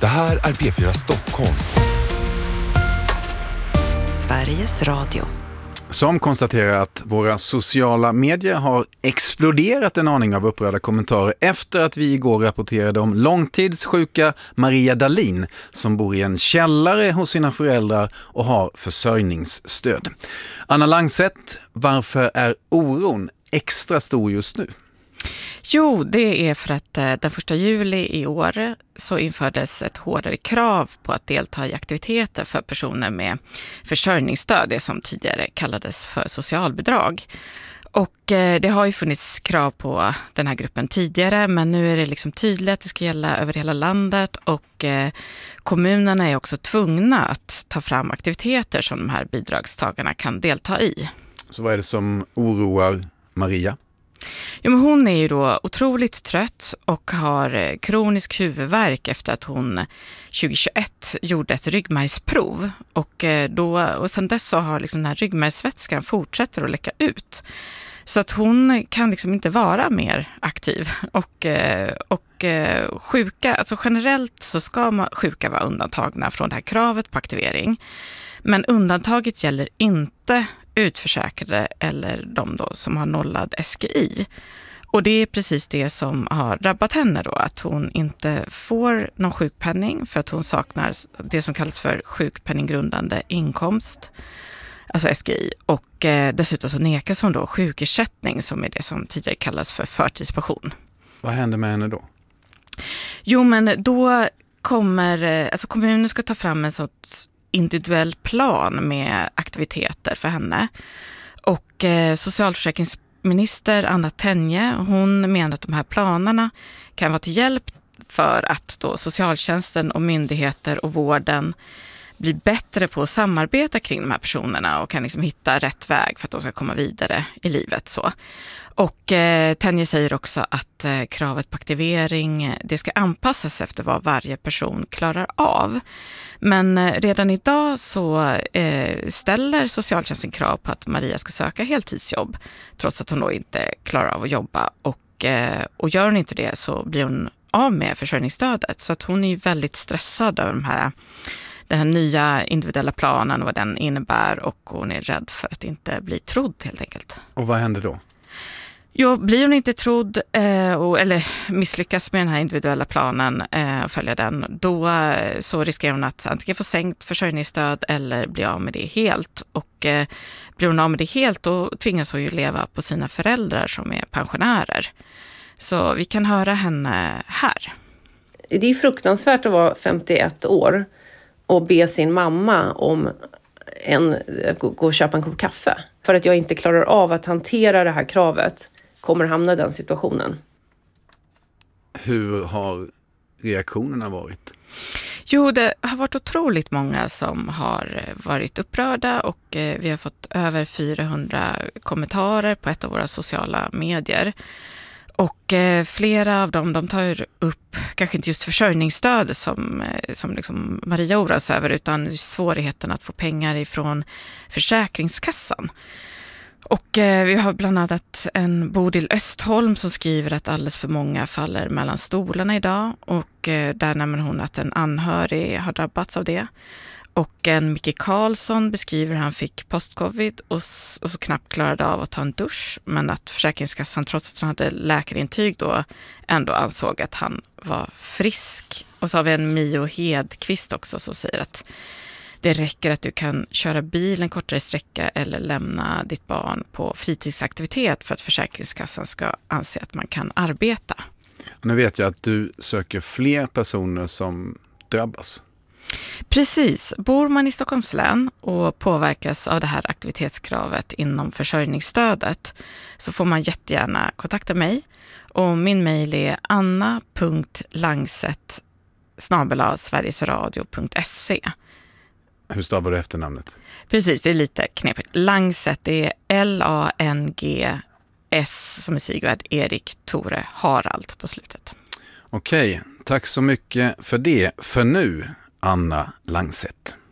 Det här är P4 Stockholm. Sveriges Radio. Som konstaterar att våra sociala medier har exploderat en aning av upprörda kommentarer efter att vi igår rapporterade om långtidssjuka Maria Dahlin som bor i en källare hos sina föräldrar och har försörjningsstöd. Anna Langset, varför är oron extra stor just nu? Jo, det är för att den 1 juli i år så infördes ett hårdare krav på att delta i aktiviteter för personer med försörjningsstöd, det som tidigare kallades för socialbidrag. Och det har ju funnits krav på den här gruppen tidigare, men nu är det liksom tydligt att det ska gälla över hela landet och kommunerna är också tvungna att ta fram aktiviteter som de här bidragstagarna kan delta i. Så vad är det som oroar Maria? Jo, men hon är ju då otroligt trött och har kronisk huvudvärk efter att hon 2021 gjorde ett ryggmärgsprov. Och sen dess så har liksom den här ryggmärgsvätskan fortsätter att läcka ut. Så att hon kan liksom inte vara mer aktiv. Och sjuka, alltså generellt så ska sjuka vara undantagna från det här kravet på aktivering. Men undantaget gäller inte utförsäkrade eller de då som har nollad SGI. Och det är precis det som har drabbat henne då, att hon inte får någon sjukpenning för att hon saknar det som kallas för sjukpenninggrundande inkomst, alltså SGI. Och dessutom så nekas hon då sjukersättning som är det som tidigare kallas för förtidspension. Vad händer med henne då? Jo, men då kommer, alltså kommunen ska ta fram en sorts individuell plan med aktiviteter för henne. Och socialförsäkringsminister Anna Tenje, hon menar att de här planerna kan vara till hjälp för att då socialtjänsten och myndigheter och vården blir bättre på att samarbeta kring de här personerna och kan liksom hitta rätt väg för att de ska komma vidare i livet. Så. Och Tenje säger också att kravet på aktivering det ska anpassas efter vad varje person klarar av. Men redan idag så ställer socialtjänsten krav på att Maria ska söka heltidsjobb trots att hon då inte klarar av att jobba. Och gör hon inte det så blir hon av med försörjningsstödet. Så att hon är väldigt stressad över den här nya individuella planen och vad den innebär, och hon är rädd för att inte bli trodd helt enkelt. Och vad händer då? Jo, blir hon inte trodd eller misslyckas med den här individuella planen och följa den, då så riskerar hon att antingen få sänkt försörjningsstöd eller bli av med det helt. Och blir hon av med det helt, då tvingas hon ju leva på sina föräldrar som är pensionärer. Så vi kan höra henne här. Det är fruktansvärt att vara 51 år och be sin mamma om gå och köpa en kopp kaffe. För att jag inte klarar av att hantera det här kravet kommer hamna i den situationen. Hur har reaktionerna varit? Jo, det har varit otroligt många som har varit upprörda och vi har fått över 400 kommentarer på ett av våra sociala medier. Och flera av dem de tar upp, kanske inte just försörjningsstöd som liksom Maria oroas över, utan svårigheten att få pengar ifrån Försäkringskassan. Och vi har bland annat en Bodil Östholm som skriver att alldeles för många faller mellan stolarna idag. Och där nämner hon att en anhörig har drabbats av det. Och en Micke Karlsson beskriver hur han fick postcovid och så knappt klarade av att ta en dusch. Men att Försäkringskassan, trots att han hade läkarintyg då, ändå ansåg att han var frisk. Och så har vi en Mio Hedqvist också som säger att det räcker att du kan köra bil en kortare sträcka eller lämna ditt barn på fritidsaktivitet för att Försäkringskassan ska anse att man kan arbeta. Nu vet jag att du söker fler personer som drabbas. Precis. Bor man i Stockholms län och påverkas av det här aktivitetskravet inom försörjningsstödet så får man jättegärna kontakta mig. Och min mejl är anna.langset@sverigesradio.se. Hur stavar du efternamnet? Precis, det är lite knepigt. Langset, det är Langs som är Sigvard, Erik, Tore, Harald på slutet. Okej, tack så mycket för det. För nu, Anna Langset.